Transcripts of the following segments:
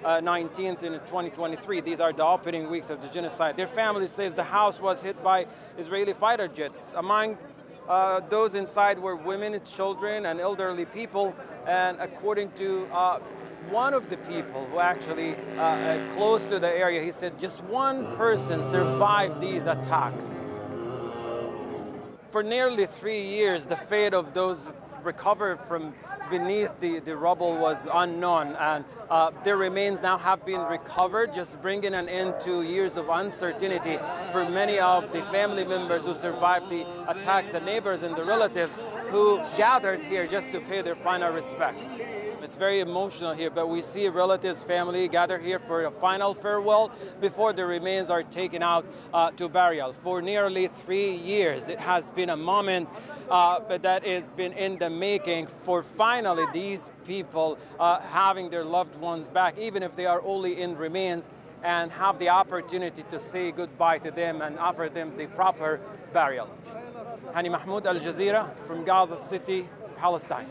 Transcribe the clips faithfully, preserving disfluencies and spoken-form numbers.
uh, nineteenth in twenty twenty-three. These are the opening weeks of the genocide. Their family says the house was hit by Israeli fighter jets. Among uh, those inside were women, children, and elderly people. And according to uh, one of the people who actually uh, uh, close to the area, he said just one person survived these attacks. For nearly three years, the fate of those recovered from beneath the, the rubble was unknown, and uh, their remains now have been recovered, just bringing an end to years of uncertainty for many of the family members who survived the attacks, the neighbors and the relatives who gathered here just to pay their final respect. It's very emotional here, but we see relatives, family gather here for a final farewell before the remains are taken out uh, to burial. For nearly three years, it has been a moment uh, but that has been in the making for finally these people uh, having their loved ones back, even if they are only in remains, and have the opportunity to say goodbye to them and offer them the proper burial. Hani Mahmoud, Al Jazeera, from Gaza City, Palestine.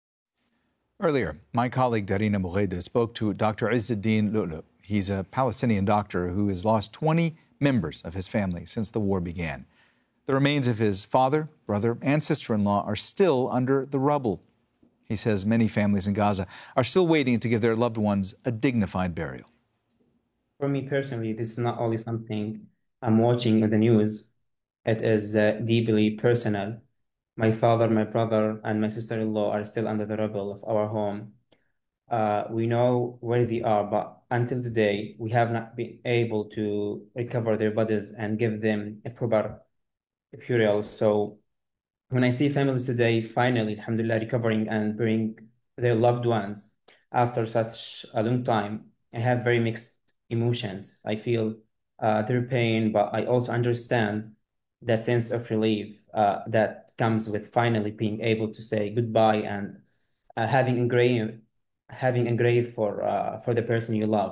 Earlier, my colleague Darina Bougheda spoke to Doctor Izzeddin Lu'lu. He's a Palestinian doctor who has lost twenty members of his family since the war began. The remains of his father, brother, and sister-in-law are still under the rubble. He says many families in Gaza are still waiting to give their loved ones a dignified burial. For me personally, this is not only something I'm watching in the news. It is uh, deeply personal. My father, my brother, and my sister-in-law are still under the rubble of our home. Uh, we know where they are, but until today, we have not been able to recover their bodies and give them a proper burial. So when I see families today finally, alhamdulillah, recovering and burying their loved ones after such a long time, I have very mixed emotions. I feel uh, their pain, but I also understand the sense of relief uh, that comes with finally being able to say goodbye and uh, having a grave, having a grave for uh, for the person you love.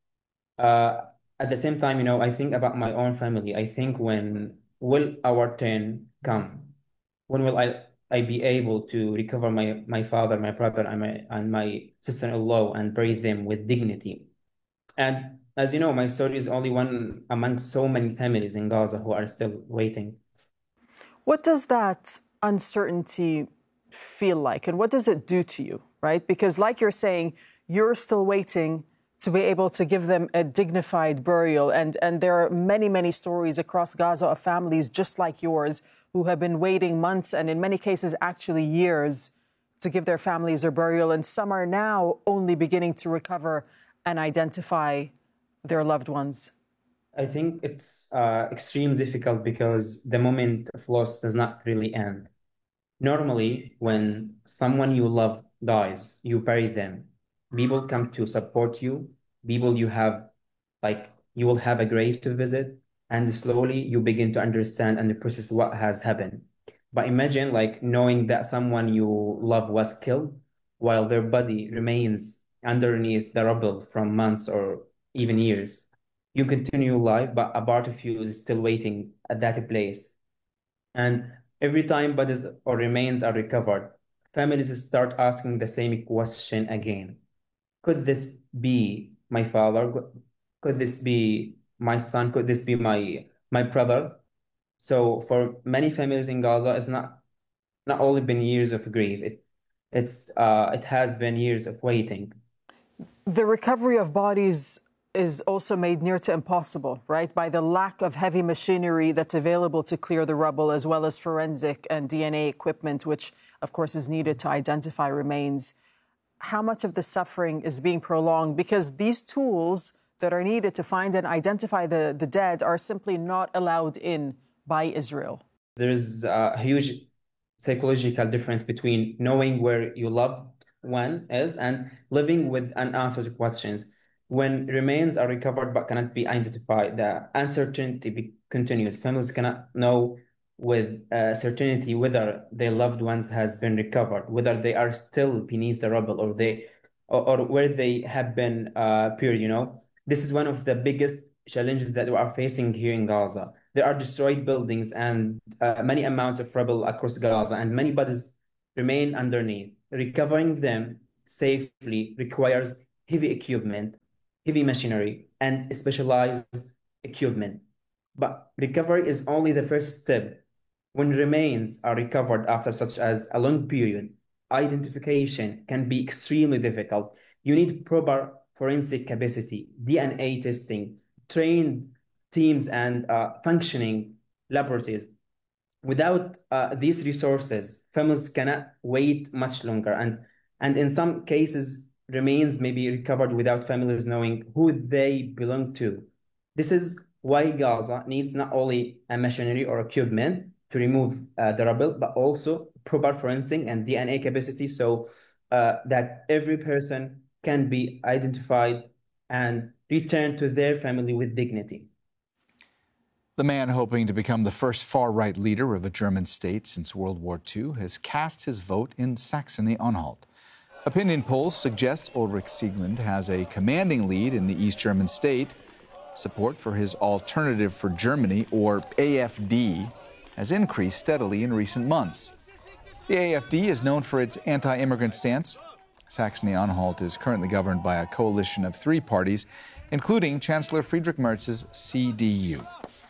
Uh, at the same time, you know, I think about my own family. I think when will our turn come? When will I I be able to recover my my father, my brother, and my and my sister-in-law and bury them with dignity? And as you know, my story is only one among so many families in Gaza who are still waiting. What does that uncertainty feel like, and what does it do to you, right? Because like you're saying, you're still waiting to be able to give them a dignified burial. And, and there are many, many stories across Gaza of families just like yours who have been waiting months and in many cases actually years to give their families a burial. And some are now only beginning to recover and identify their loved ones. I think it's uh, extremely difficult because the moment of loss does not really end. Normally, when someone you love dies, you bury them. People come to support you. People you have, like, you will have a grave to visit, and slowly you begin to understand and process what has happened. But imagine, like, knowing that someone you love was killed while their body remains underneath the rubble from months or even years. You continue life, but a part of you is still waiting at that place. And every time bodies or remains are recovered, families start asking the same question again. Could this be my father? Could this be my son? Could this be my my brother? So for many families in Gaza, it's not not only been years of grief. It it uh, it has been years of waiting. The recovery of bodies is also made near to impossible, right? By the lack of heavy machinery that's available to clear the rubble, as well as forensic and D N A equipment, which of course is needed to identify remains. How much of the suffering is being prolonged because these tools that are needed to find and identify the, the dead are simply not allowed in by Israel? There is a huge psychological difference between knowing where your loved one is and living with unanswered questions. When remains are recovered but cannot be identified, the uncertainty be- continues. Families cannot know with uh, certainty whether their loved ones has been recovered, whether they are still beneath the rubble or they or, or where they have been uh, buried. You know, this is one of the biggest challenges that we are facing here in Gaza. There are destroyed buildings and uh, many amounts of rubble across Gaza, and many bodies remain underneath. Recovering them safely requires heavy equipment, heavy machinery, and specialized equipment. But recovery is only the first step. When remains are recovered after such as a long period, identification can be extremely difficult. You need proper forensic capacity, D N A testing, trained teams, and uh, functioning laboratories. Without uh, these resources, families cannot wait much longer, and and in some cases, remains may be recovered without families knowing who they belong to. This is why Gaza needs not only a machinery or equipment to remove uh, the rubble, but also proper forensic and D N A capacity, so uh, that every person can be identified and returned to their family with dignity. The man hoping to become the first far-right leader of a German state since World War Two has cast his vote in Saxony-Anhalt. Opinion polls suggest Ulrich Siegmund has a commanding lead in the East German state. Support for his Alternative for Germany, or A F D, has increased steadily in recent months. The A F D is known for its anti-immigrant stance. Saxony-Anhalt is currently governed by a coalition of three parties, including Chancellor Friedrich Merz's C D U.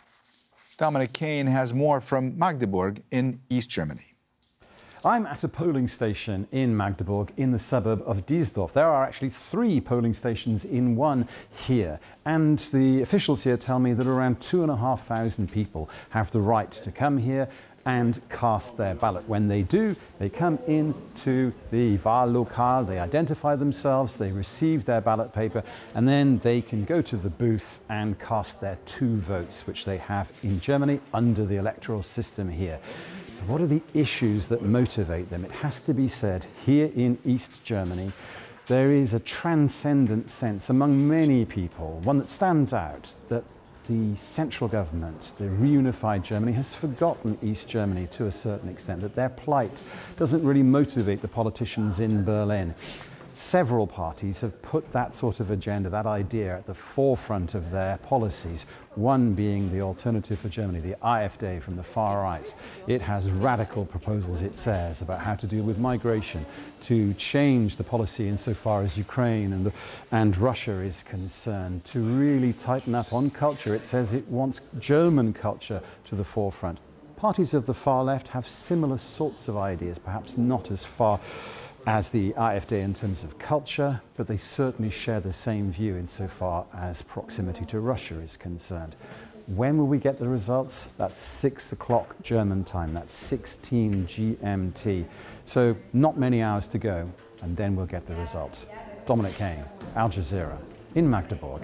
Dominic Kane has more from Magdeburg in East Germany. I'm at a polling station in Magdeburg in the suburb of Diesdorf. There are actually three polling stations in one here. And the officials here tell me that around two and a half thousand people have the right to come here and cast their ballot. When they do, they come into the Wahllokal, they identify themselves, they receive their ballot paper, and then they can go to the booth and cast their two votes, which they have in Germany under the electoral system here. What are the issues that motivate them? It has to be said, here in East Germany, there is a transcendent sense among many people, one that stands out, that the central government, the reunified Germany, has forgotten East Germany to a certain extent, that their plight doesn't really motivate the politicians in Berlin. Several parties have put that sort of agenda, that idea, at the forefront of their policies, one being the Alternative for Germany, the A F D from the far right. It has radical proposals, it says, about how to deal with migration, to change the policy insofar as Ukraine and, the, and Russia is concerned, to really tighten up on culture. It says it wants German culture to the forefront. Parties of the far left have similar sorts of ideas, perhaps not as far as the A F D in terms of culture, but they certainly share the same view insofar as proximity to Russia is concerned. When will we get the results? That's six o'clock German time, that's sixteen G M T. So not many hours to go, and then we'll get the results. Dominic Kane, Al Jazeera, in Magdeburg.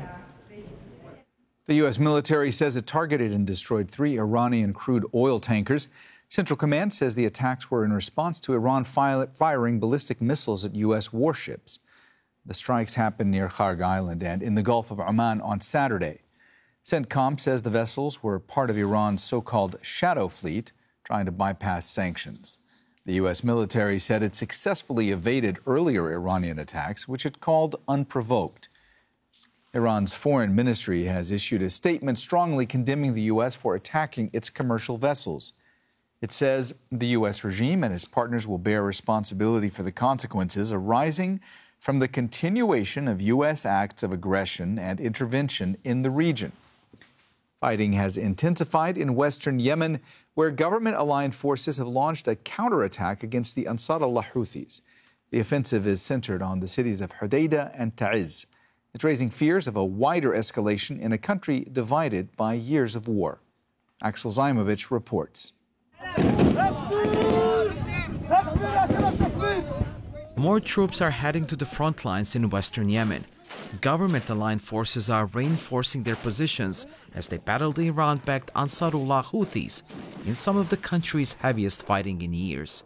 The U S military says it targeted and destroyed three Iranian crude oil tankers. Central Command says the attacks were in response to Iran firing ballistic missiles at U S warships. The strikes happened near Kharg Island and in the Gulf of Oman on Saturday. CENTCOM says the vessels were part of Iran's so-called shadow fleet, trying to bypass sanctions. The U S military said it successfully evaded earlier Iranian attacks, which it called unprovoked. Iran's foreign ministry has issued a statement strongly condemning the U S for attacking its commercial vessels. It says the U S regime and its partners will bear responsibility for the consequences arising from the continuation of U S acts of aggression and intervention in the region. Fighting has intensified in western Yemen, where government-aligned forces have launched a counterattack against the Ansar Allah Houthis. The offensive is centered on the cities of Hodeidah and Ta'iz. It's raising fears of a wider escalation in a country divided by years of war. Axel Zaimovich reports. More troops are heading to the front lines in western Yemen. Government-aligned forces are reinforcing their positions as they battle the Iran-backed Ansarullah Houthis in some of the country's heaviest fighting in years.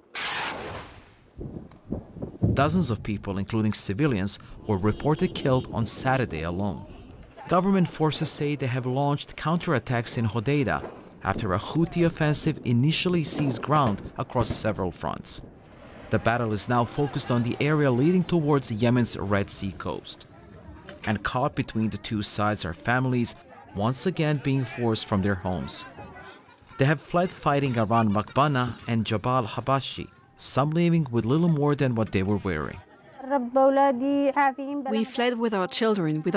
Dozens of people, including civilians, were reported killed on Saturday alone. Government forces say they have launched counterattacks in Hodeidah after a Houthi offensive initially seized ground across several fronts. The battle is now focused on the area leading towards Yemen's Red Sea coast. And caught between the two sides are families once again being forced from their homes. They have fled fighting around Makbana and Jabal Habashi, some leaving with little more than what they were wearing. We fled with our children, with